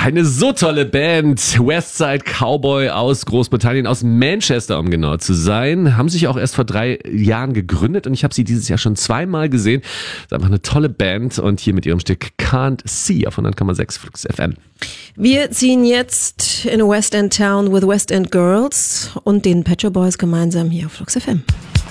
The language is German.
Eine so tolle Band, Westside Cowboy aus Großbritannien, aus Manchester, um genau zu sein, haben sich auch erst vor 3 Jahren gegründet und ich habe sie dieses Jahr schon 2-mal gesehen. Das ist einfach eine tolle Band und hier mit ihrem Stück Can't See auf 100,6 Flux FM. Wir ziehen jetzt in a West End Town with West End Girls und den Pet Shop Boys gemeinsam hier auf Flux FM.